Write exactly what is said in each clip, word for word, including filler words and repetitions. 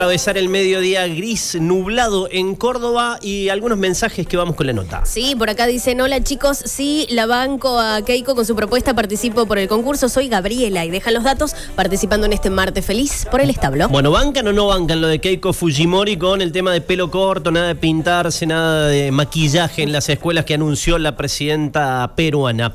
Atravesar el mediodía gris, nublado en Córdoba y algunos mensajes que vamos con la nota. Sí, por acá dicen, hola chicos, sí, la banco a Keiko con su propuesta, participo por el concurso, soy Gabriela y dejan los datos participando en este martes feliz por el establo. Bueno, ¿bancan o no bancan lo de Keiko Fujimori con el tema de pelo corto, nada de pintarse, nada de maquillaje en las escuelas que anunció la presidenta peruana?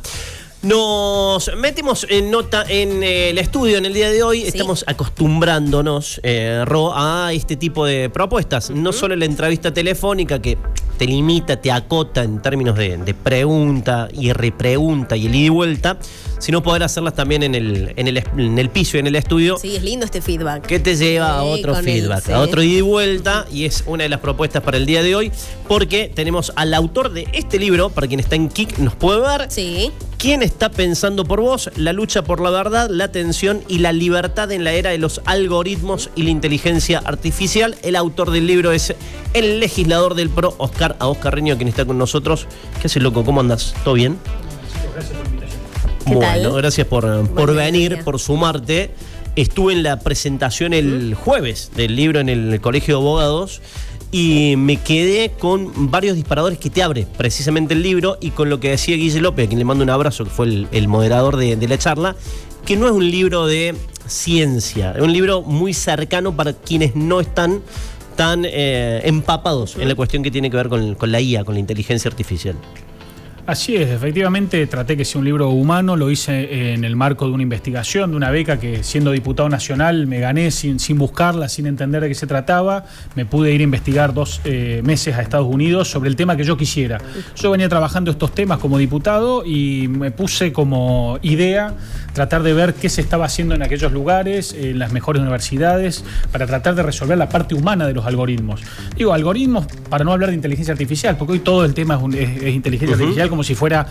Nos metemos en nota en el estudio en el día de hoy. Sí. Estamos acostumbrándonos, eh, Ro, a este tipo de propuestas. Uh-huh. No solo la entrevista telefónica que te limita, te acota en términos de, de pregunta y repregunta y el ida y vuelta, sino poder hacerlas también en el, en el, en el piso y en el estudio. Sí, es lindo este feedback. Que te lleva sí, a otro feedback, el, sí. a otro ida y vuelta, y es una de las propuestas para el día de hoy, porque tenemos al autor de este libro, para quien está en Kik, nos puede ver. Sí. ¿Quién está pensando por vos? La lucha por la verdad, la atención y la libertad en la era de los algoritmos y la inteligencia artificial. El autor del libro es el legislador del P R O, Oscar a Oscar Reño, quien está con nosotros. ¿Qué haces, loco? ¿Cómo andas? ¿Todo bien? Gracias por la invitación. Bueno, gracias por, por venir, día. por sumarte. Estuve en la presentación el jueves del libro en el Colegio de Abogados y me quedé con varios disparadores que te abre precisamente el libro, y con lo que decía Guille López, a quien le mando un abrazo, que fue el, el moderador de, de la charla, que no es un libro de ciencia, es un libro muy cercano para quienes no están tan eh, empapados en la cuestión que tiene que ver con, con la I A, con la inteligencia artificial. Así es, efectivamente traté que sea un libro humano, lo hice en el marco de una investigación, de una beca que siendo diputado nacional me gané sin, sin buscarla, sin entender de qué se trataba. Me pude ir a investigar dos eh, meses a Estados Unidos sobre el tema que yo quisiera. Yo venía trabajando estos temas como diputado y me puse como idea tratar de ver qué se estaba haciendo en aquellos lugares, en las mejores universidades, para tratar de resolver la parte humana de los algoritmos. Digo, algoritmos para no hablar de inteligencia artificial, porque hoy todo el tema es, un, es, es inteligencia uh-huh. artificial, como si fuera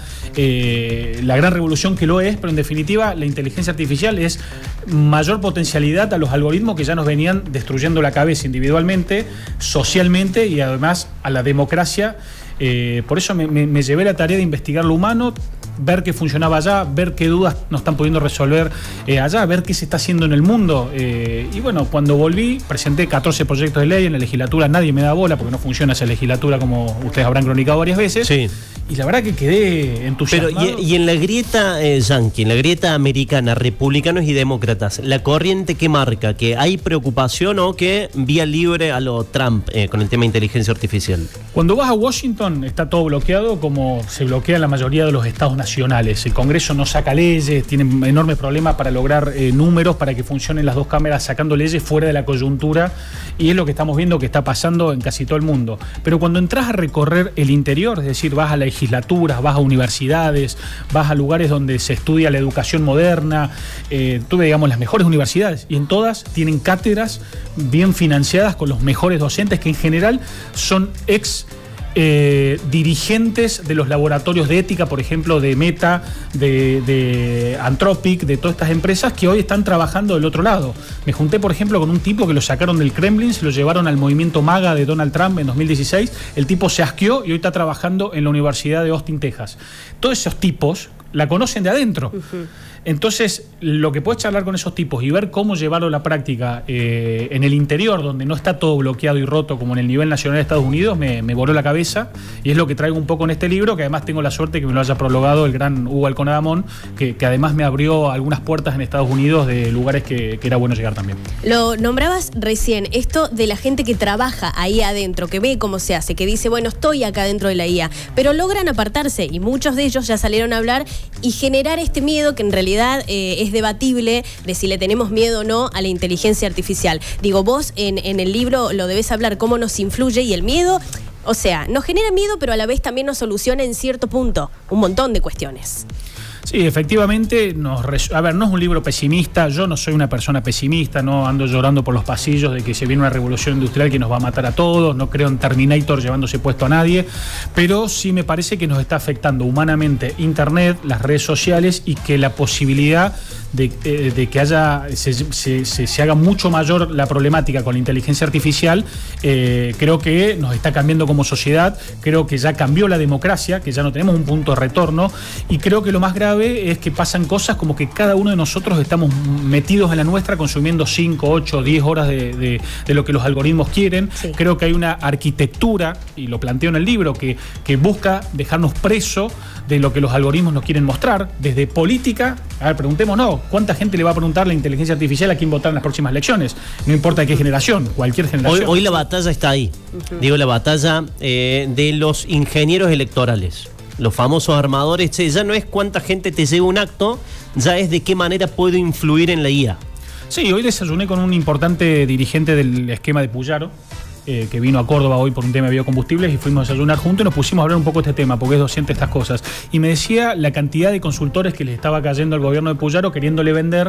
eh, la gran revolución que lo es, pero en definitiva la inteligencia artificial es mayor potencialidad a los algoritmos que ya nos venían destruyendo la cabeza individualmente, socialmente y además a la democracia. Eh, por eso me, me, me llevé la tarea de investigar lo humano, ver qué funcionaba allá, ver qué dudas nos están pudiendo resolver eh, allá, ver qué se está haciendo en el mundo. Eh, y bueno, cuando volví, presenté catorce proyectos de ley en la legislatura, nadie me da bola porque no funciona esa legislatura, como ustedes habrán cronicado varias veces. Sí. Y la verdad que quedé entusiasmado. Pero, y, y en la grieta eh, yanqui, en la grieta americana, republicanos y demócratas, ¿la corriente qué marca? ¿Que hay preocupación o que vía libre a lo Trump eh, con el tema de inteligencia artificial? Cuando vas a Washington está todo bloqueado como se bloquea en la mayoría de los estados nacionales. El Congreso no saca leyes, tienen enormes problemas para lograr eh, números para que funcionen las dos cámaras sacando leyes fuera de la coyuntura, y es lo que estamos viendo que está pasando en casi todo el mundo. Pero cuando entras a recorrer el interior, es decir, vas a la legislaturas, vas a universidades, vas a lugares donde se estudia la educación moderna, eh, tuve, digamos, las mejores universidades, y en todas tienen cátedras bien financiadas con los mejores docentes, que en general son ex Eh, dirigentes de los laboratorios de ética, por ejemplo, de Meta, de, de Anthropic, de todas estas empresas que hoy están trabajando del otro lado. Me junté, por ejemplo, con un tipo que lo sacaron del Kremlin, se lo llevaron al movimiento MAGA de Donald Trump en dos mil dieciséis. El tipo se asqueó y hoy está trabajando en la Universidad de Austin, Texas. Todos esos tipos la conocen de adentro. Uh-huh. Entonces, lo que puedes charlar con esos tipos y ver cómo llevarlo a la práctica eh, en el interior, donde no está todo bloqueado y roto como en el nivel nacional de Estados Unidos, me, me voló la cabeza, y es lo que traigo un poco en este libro, que además tengo la suerte que me lo haya prologado el gran Hugo Alconadamón, que, que además me abrió algunas puertas en Estados Unidos de lugares que, que era bueno llegar también. Lo nombrabas recién, esto de la gente que trabaja ahí adentro, que ve cómo se hace, que dice, bueno, estoy acá dentro de la I A, pero logran apartarse, y muchos de ellos ya salieron a hablar y generar este miedo que en realidad Eh, es debatible de si le tenemos miedo o no a la inteligencia artificial. Digo, vos en, en el libro lo debés hablar, cómo nos influye, y el miedo, o sea, nos genera miedo, pero a la vez también nos soluciona en cierto punto un montón de cuestiones. Sí, efectivamente, nos res... a ver, no es un libro pesimista, yo no soy una persona pesimista, no ando llorando por los pasillos de que se viene una revolución industrial que nos va a matar a todos, no creo en Terminator llevándose puesto a nadie, pero sí me parece que nos está afectando humanamente Internet, las redes sociales, y que la posibilidad de, eh, de que haya se, se, se, se haga mucho mayor la problemática con la inteligencia artificial, eh, creo que nos está cambiando como sociedad, creo que ya cambió la democracia, que ya no tenemos un punto de retorno, y creo que lo más grave es que pasan cosas como que cada uno de nosotros estamos metidos en la nuestra, consumiendo cinco, ocho, diez horas de, de, de lo que los algoritmos quieren. Sí. Creo que hay una arquitectura, y lo planteo en el libro, que, que busca dejarnos preso de lo que los algoritmos nos quieren mostrar, desde política. A ver, preguntémonos, ¿cuánta gente le va a preguntar la inteligencia artificial a quién votar en las próximas elecciones? No importa de qué generación, cualquier generación. Hoy, hoy la batalla está ahí. Uh-huh. Digo, la batalla eh, de los ingenieros electorales, los famosos armadores. Che, ya no es cuánta gente te lleva un acto, ya es de qué manera puedo influir en la I A. Sí, hoy desayuné con un importante dirigente del esquema de Puyaro, Eh, que vino a Córdoba hoy por un tema de biocombustibles, y fuimos a desayunar juntos y nos pusimos a hablar un poco de este tema, porque es docente estas cosas. Y me decía la cantidad de consultores que le estaba cayendo al gobierno de Puyaro queriéndole vender,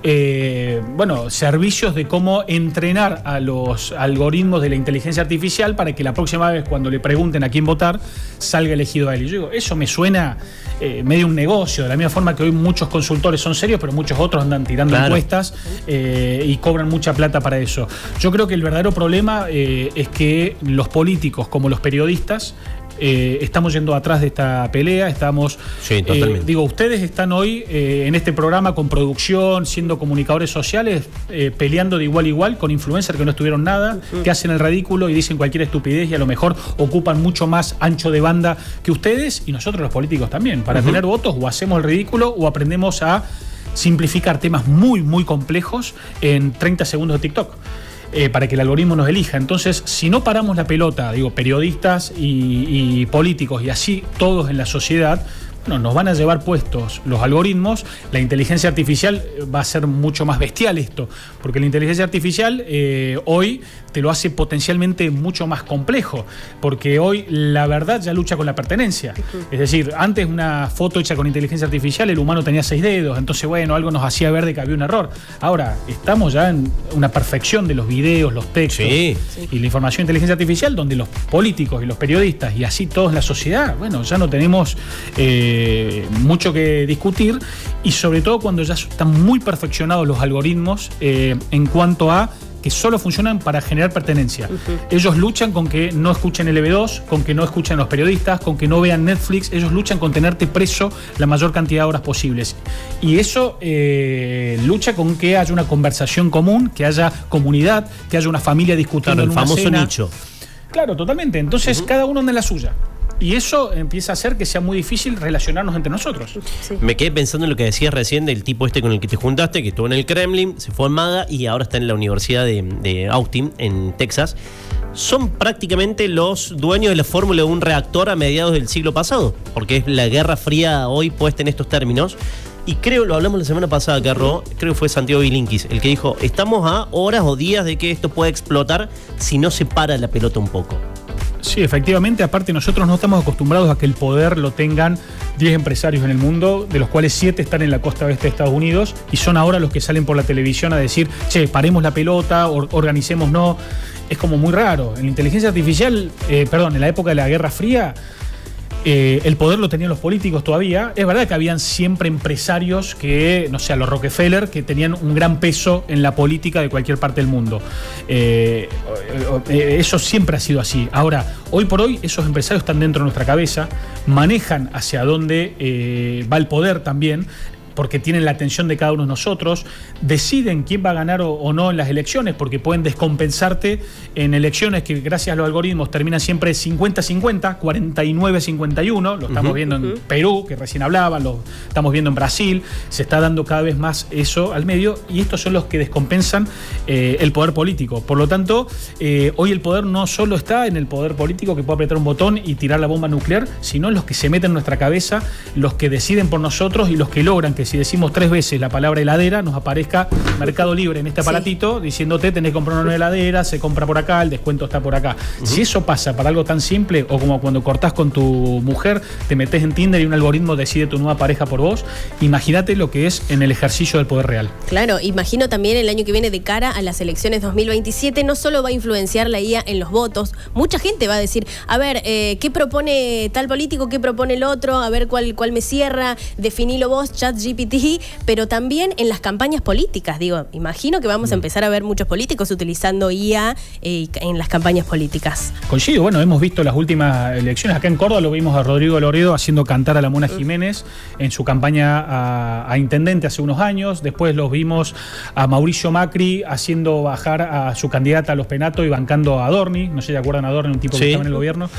eh, bueno, servicios de cómo entrenar a los algoritmos de la inteligencia artificial para que la próxima vez, cuando le pregunten a quién votar, salga elegido a él. Y yo digo, eso me suena eh, medio un negocio, de la misma forma que hoy muchos consultores son serios, pero muchos otros andan tirando claro. encuestas eh, y cobran mucha plata para eso. Yo creo que el verdadero problema eh, es que los políticos como los periodistas eh, estamos yendo atrás de esta pelea, estamos... Sí, totalmente. Eh, digo, ustedes están hoy eh, en este programa con producción, siendo comunicadores sociales, eh, peleando de igual a igual con influencers que no estuvieron nada, uh-huh. que hacen el ridículo y dicen cualquier estupidez y a lo mejor ocupan mucho más ancho de banda que ustedes y nosotros los políticos también. Para uh-huh. tener votos o hacemos el ridículo o aprendemos a simplificar temas muy, muy complejos en treinta segundos de TikTok. Eh, para que el algoritmo nos elija. Entonces, si no paramos la pelota, digo, periodistas y, y políticos y así todos en la sociedad, bueno, nos van a llevar puestos los algoritmos. La inteligencia artificial va a ser mucho más bestial esto, porque la inteligencia artificial eh, hoy te lo hace potencialmente mucho más complejo, porque hoy la verdad ya lucha con la pertenencia. Uh-huh. Es decir, antes una foto hecha con inteligencia artificial, el humano tenía seis dedos, entonces bueno, algo nos hacía ver de que había un error. Ahora, estamos ya en una perfección de los videos, los textos sí. y la información de inteligencia artificial, donde los políticos y los periodistas y así todos en la sociedad, bueno, ya no tenemos... Eh, Eh, mucho que discutir, y sobre todo cuando ya están muy perfeccionados los algoritmos eh, en cuanto a que solo funcionan para generar pertenencia. Uh-huh. Ellos luchan con que no escuchen el E B dos, con que no escuchen los periodistas, con que no vean Netflix. Ellos luchan con tenerte preso la mayor cantidad de horas posibles. Y eso eh, lucha con que haya una conversación común, que haya comunidad, que haya una familia discutiendo claro, en una el famoso cena. nicho. Claro, totalmente. Entonces, uh-huh. cada uno anda en la suya. Y eso empieza a hacer que sea muy difícil relacionarnos entre nosotros. Sí. Me quedé pensando en lo que decías recién del tipo este con el que te juntaste, que estuvo en el Kremlin, se fue a MAGA y ahora está en la Universidad de, de Austin, en Texas. Son prácticamente los dueños de la fórmula de un reactor a mediados del siglo pasado, porque es la Guerra Fría hoy puesta en estos términos. Y creo, lo hablamos la semana pasada, Carro, creo que fue Santiago Bilinkis el que dijo, estamos a horas o días de que esto pueda explotar si no se para la pelota un poco. Sí, efectivamente, aparte nosotros no estamos acostumbrados a que el poder lo tengan diez empresarios en el mundo, de los cuales siete están en la costa oeste de Estados Unidos, y son ahora los que salen por la televisión a decir, che, paremos la pelota, or- organicémonos. Es como muy raro. En la inteligencia artificial, eh, perdón, en la época de la Guerra Fría, Eh, el poder lo tenían los políticos todavía. Es verdad que habían siempre empresarios que, no sé, los Rockefeller, que tenían un gran peso en la política de cualquier parte del mundo. Eh, eh, eso siempre ha sido así. Ahora, hoy por hoy, esos empresarios están dentro de nuestra cabeza, manejan hacia dónde eh, va el poder también, porque tienen la atención de cada uno de nosotros, deciden quién va a ganar o, o no en las elecciones, porque pueden descompensarte en elecciones que gracias a los algoritmos terminan siempre cincuenta cincuenta, cuarenta y nueve cincuenta y uno, lo estamos uh-huh, viendo uh-huh. en Perú, que recién hablaban, lo estamos viendo en Brasil, se está dando cada vez más eso al medio, y estos son los que descompensan eh, el poder político. Por lo tanto, eh, hoy el poder no solo está en el poder político que puede apretar un botón y tirar la bomba nuclear, sino en los que se meten en nuestra cabeza, los que deciden por nosotros y los que logran que si decimos tres veces la palabra heladera, nos aparezca Mercado Libre en este aparatito, sí, diciéndote tenés que comprar una heladera, se compra por acá, el descuento está por acá. Uh-huh. Si eso pasa para algo tan simple, o como cuando cortás con tu mujer, te metés en Tinder y un algoritmo decide tu nueva pareja por vos, imagínate lo que es en el ejercicio del poder real. Claro, imagino también el año que viene de cara a las elecciones dos mil veintisiete, no solo va a influenciar la I A en los votos, mucha gente va a decir, a ver, eh, ¿qué propone tal político, qué propone el otro? A ver cuál, cuál me cierra, definilo vos, ChatGPT ChatGPT, pero también en las campañas políticas. Digo, imagino que vamos a empezar a ver muchos políticos utilizando I A eh, en las campañas políticas. Coincido, bueno, hemos visto las últimas elecciones. Acá en Córdoba lo vimos a Rodrigo Loredo haciendo cantar a la Mona Jiménez en su campaña a, a intendente hace unos años. Después los vimos a Mauricio Macri haciendo bajar a su candidata a los Penatos y bancando a Adorni. No sé si se acuerdan a Adorni, un tipo que sí. estaba en el gobierno.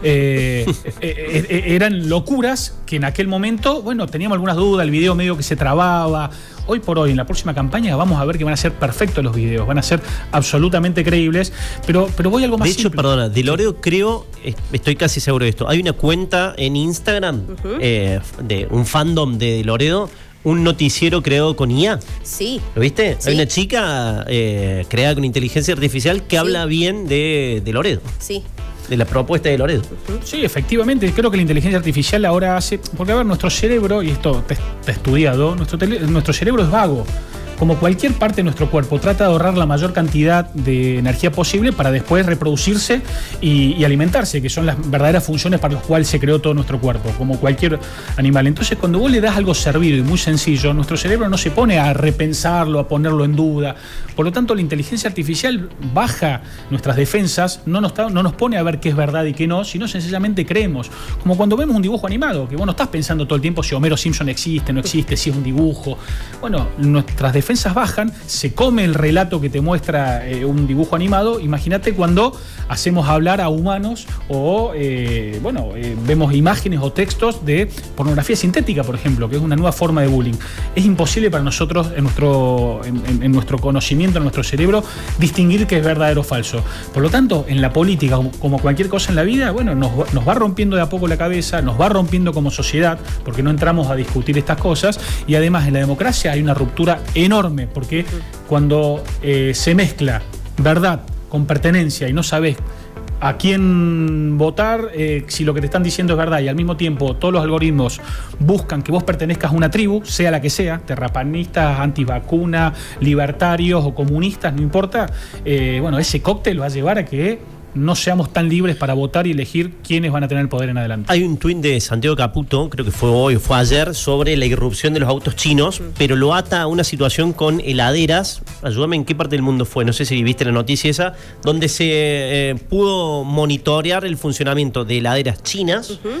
Eh, eh, eh, eran locuras que en aquel momento, bueno, teníamos algunas dudas, el video medio que se trababa. Hoy por hoy, en la próxima campaña, vamos a ver que van a ser perfectos los videos, van a ser absolutamente creíbles, pero, pero voy a algo más De hecho, simple. perdona, de Loredo creo, estoy casi seguro de esto, hay una cuenta en Instagram uh-huh. eh, de un fandom de Loredo, un noticiero creado con I A. Sí. ¿Lo viste? Sí. Hay una chica eh, creada con inteligencia artificial que sí. habla bien de, de Loredo. Sí. De la propuesta de Loredo. Sí, efectivamente, creo que la inteligencia artificial ahora hace... Porque, a ver, nuestro cerebro, y esto está estudiado, nuestro, tele, nuestro cerebro es vago. Como cualquier parte de nuestro cuerpo, trata de ahorrar la mayor cantidad de energía posible para después reproducirse y, y alimentarse, que son las verdaderas funciones para las cuales se creó todo nuestro cuerpo, como cualquier animal. Entonces, cuando vos le das algo servido y muy sencillo, nuestro cerebro no se pone a repensarlo, a ponerlo en duda. Por lo tanto, la inteligencia artificial baja nuestras defensas, no nos, no nos pone a ver qué es verdad y qué no, sino sencillamente creemos. Como cuando vemos un dibujo animado, que vos no estás pensando todo el tiempo si Homero Simpson existe, no existe, si es un dibujo. Bueno, nuestras defensas bajan, se come el relato que te muestra eh, un dibujo animado. Imagínate cuando hacemos hablar a humanos o eh, bueno, eh, vemos imágenes o textos de pornografía sintética, por ejemplo, que es una nueva forma de bullying. Es imposible para nosotros, en nuestro, en, en, en nuestro conocimiento, en nuestro cerebro, distinguir qué es verdadero o falso. Por lo tanto, en la política, como cualquier cosa en la vida, bueno, nos, nos va rompiendo de a poco la cabeza, nos va rompiendo como sociedad, porque no entramos a discutir estas cosas, y además en la democracia hay una ruptura enorme, porque cuando eh, se mezcla verdad con pertenencia y no sabes a quién votar, eh, si lo que te están diciendo es verdad, y al mismo tiempo todos los algoritmos buscan que vos pertenezcas a una tribu, sea la que sea, terraplanistas, antivacuna, libertarios o comunistas, no importa, eh, bueno, ese cóctel va a llevar a que no seamos tan libres para votar y elegir quiénes van a tener el poder en adelante. Hay un tuit de Santiago Caputo, creo que fue hoy o fue ayer, sobre la irrupción de los autos chinos, mm. pero lo ata a una situación con heladeras. Ayúdame, ¿en qué parte del mundo fue? No sé si viste la noticia esa, donde se eh, pudo monitorear el funcionamiento de heladeras chinas. Uh-huh.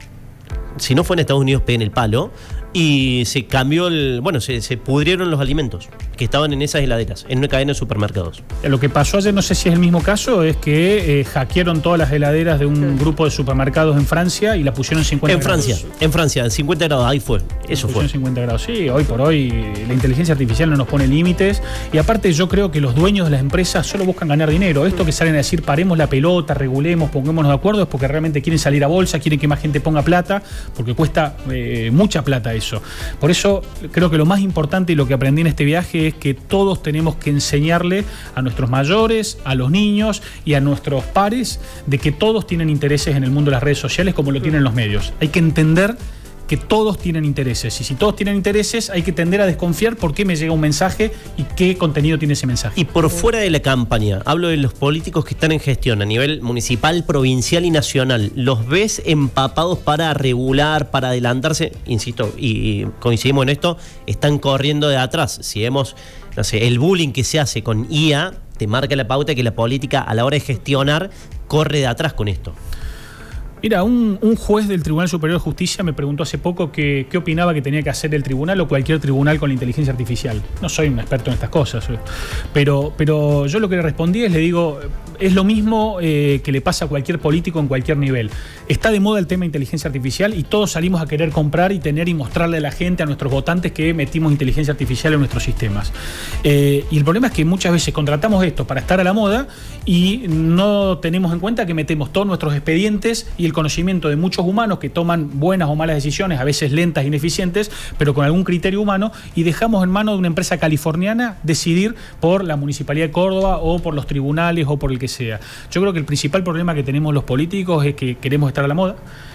Si no fue en Estados Unidos, peguen el palo. Y se cambió el... Bueno, se, se pudrieron los alimentos que estaban en esas heladeras, en una cadena de supermercados. Lo que pasó ayer, no sé si es el mismo caso, es que eh, hackearon todas las heladeras de un grupo de supermercados en Francia y la pusieron en cincuenta en grados. Francia, en Francia, en cincuenta grados, ahí fue. Eso fue. En cincuenta grados, sí. Hoy por hoy la inteligencia artificial no nos pone límites. Y aparte yo creo que los dueños de las empresas solo buscan ganar dinero. Esto que salen a decir, paremos la pelota, regulemos, pongámonos de acuerdo, es porque realmente quieren salir a bolsa, quieren que más gente ponga plata, porque cuesta eh, mucha plata eso. Por eso creo que lo más importante y lo que aprendí en este viaje es que todos tenemos que enseñarle a nuestros mayores, a los niños y a nuestros pares de que todos tienen intereses en el mundo de las redes sociales como lo tienen los medios. Hay que entender que todos tienen intereses, y si todos tienen intereses hay que tender a desconfiar por qué me llega un mensaje y qué contenido tiene ese mensaje. Y por fuera de la campaña, hablo de los políticos que están en gestión a nivel municipal, provincial y nacional, ¿los ves empapados para regular, para adelantarse? Insisto, y, y coincidimos en esto, están corriendo de atrás. Si vemos, no sé, el bullying que se hace con I A, te marca la pauta que la política a la hora de gestionar corre de atrás con esto. Mira, un, un juez del Tribunal Superior de Justicia me preguntó hace poco que, qué opinaba que tenía que hacer el tribunal o cualquier tribunal con la inteligencia artificial. No soy un experto en estas cosas, pero, pero yo lo que le respondí es, le digo, es lo mismo eh, que le pasa a cualquier político en cualquier nivel. Está de moda el tema de inteligencia artificial y todos salimos a querer comprar y tener y mostrarle a la gente, a nuestros votantes, que metimos inteligencia artificial en nuestros sistemas. Eh, y el problema es que muchas veces contratamos esto para estar a la moda y no tenemos en cuenta que metemos todos nuestros expedientes y el conocimiento de muchos humanos que toman buenas o malas decisiones, a veces lentas e ineficientes, pero con algún criterio humano, y dejamos en manos de una empresa californiana decidir por la Municipalidad de Córdoba o por los tribunales o por el que sea. Yo creo que el principal problema que tenemos los políticos es que queremos estar a la moda,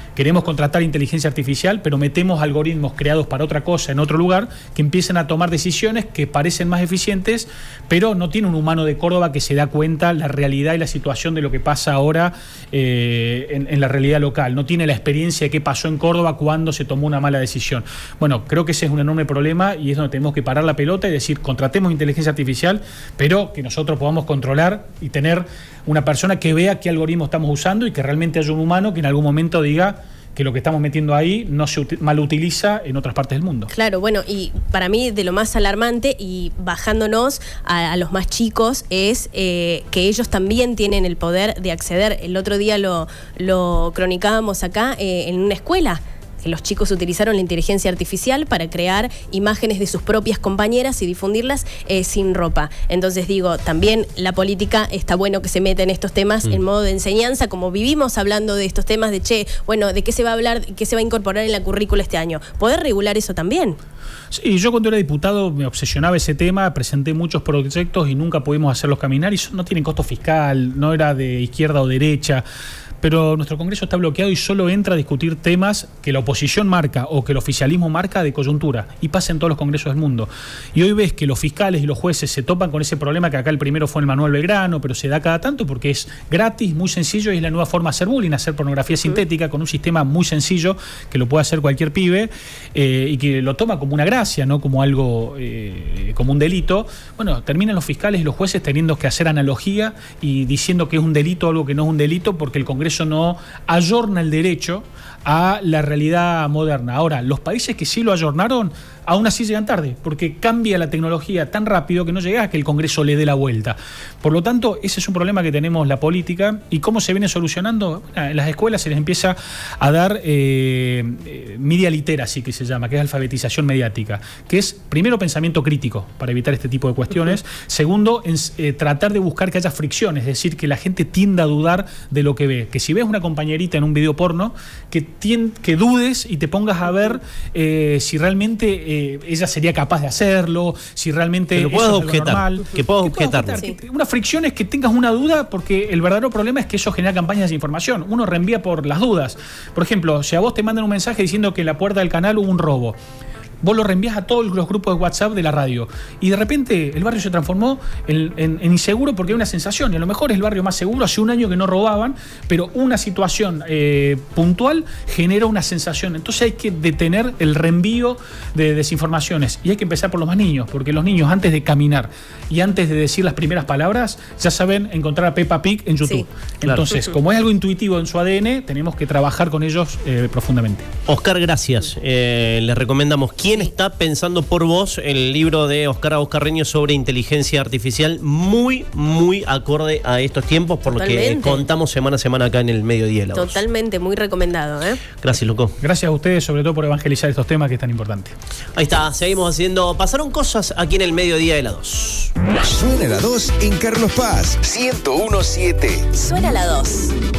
queremos contratar inteligencia artificial, pero metemos algoritmos creados para otra cosa en otro lugar que empiezan a tomar decisiones que parecen más eficientes, pero no tiene un humano de Córdoba que se da cuenta la realidad y la situación de lo que pasa ahora eh, en, en la realidad local. No tiene la experiencia de qué pasó en Córdoba cuando se tomó una mala decisión. Bueno, creo que ese es un enorme problema y es donde tenemos que parar la pelota y decir, contratemos inteligencia artificial, pero que nosotros podamos controlar y tener una persona que vea qué algoritmo estamos usando y que realmente haya un humano que en algún momento diga que lo que estamos metiendo ahí no se uti- mal utiliza en otras partes del mundo. Claro, bueno, y para mí de lo más alarmante y bajándonos a, a los más chicos es eh, que ellos también tienen el poder de acceder. El otro día lo, lo cronicábamos acá eh, en una escuela. Los chicos utilizaron la inteligencia artificial para crear imágenes de sus propias compañeras y difundirlas eh, sin ropa. Entonces digo, también la política está bueno que se meta en estos temas mm. en modo de enseñanza, como vivimos hablando de estos temas de, che, bueno, ¿de qué se va a hablar, qué se va a incorporar en la currícula este año? ¿Poder regular eso también? Sí, yo cuando era diputado me obsesionaba ese tema, presenté muchos proyectos y nunca pudimos hacerlos caminar y eso no tienen costo fiscal, no era de izquierda o derecha. Pero nuestro Congreso está bloqueado y solo entra a discutir temas que la oposición marca o que el oficialismo marca de coyuntura. Y pasa en todos los congresos del mundo. Y hoy ves que los fiscales y los jueces se topan con ese problema que acá el primero fue en el Manuel Belgrano, pero se da cada tanto porque es gratis, muy sencillo y es la nueva forma de hacer bullying, hacer pornografía uh-huh. sintética con un sistema muy sencillo que lo puede hacer cualquier pibe eh, y que lo toma como una gracia, no como algo, eh, como un delito. Bueno, terminan los fiscales y los jueces teniendo que hacer analogía y diciendo que es un delito algo que no es un delito porque el Congreso eso no ayorna el derecho a la realidad moderna. Ahora, los países que sí lo ayornaron, aún así llegan tarde, porque cambia la tecnología tan rápido que no llega a que el Congreso le dé la vuelta. Por lo tanto, ese es un problema que tenemos la política. ¿Y cómo se viene solucionando? En las escuelas se les empieza a dar eh, media literacy, que se llama, que es alfabetización mediática, que es, primero, pensamiento crítico, para evitar este tipo de cuestiones. Uh-huh. Segundo, en, eh, tratar de buscar que haya fricción, es decir, que la gente tienda a dudar de lo que ve. Que si ves una compañerita en un video porno, que, tien, que dudes y te pongas a ver eh, si realmente... Eh, ella sería capaz de hacerlo, si realmente que lo puedas eso es objetar, normal. que puedas objetar. Sí. Una fricción es que tengas una duda, porque el verdadero problema es que eso genera campañas de información. Uno reenvía por las dudas. Por ejemplo, si a vos te mandan un mensaje diciendo que en la puerta del canal hubo un robo, vos lo reenvías a todos los grupos de WhatsApp de la radio y de repente el barrio se transformó en, en, en inseguro porque hay una sensación, y a lo mejor es el barrio más seguro, hace un año que no robaban, pero una situación eh, puntual genera una sensación. Entonces hay que detener el reenvío de desinformaciones y hay que empezar por los más niños, porque los niños antes de caminar y antes de decir las primeras palabras ya saben encontrar a Peppa Pig en YouTube. Sí, claro. Entonces, como es algo intuitivo en su A D N, tenemos que trabajar con ellos eh, profundamente. Oscar, gracias. Eh, les recomendamos ¿Quién está pensando por vos? El libro de Oscar Oscarreño sobre inteligencia artificial, muy, muy acorde a estos tiempos, por Totalmente. Lo que contamos semana a semana acá en el Mediodía de la Voz. Totalmente, muy recomendado, ¿eh? Gracias, loco. Gracias a ustedes, sobre todo por evangelizar estos temas que es tan importante. Ahí está, seguimos haciendo. Pasaron cosas aquí en el Mediodía de la dos. Suena la dos en Carlos Paz, ciento uno punto siete. Suena la dos.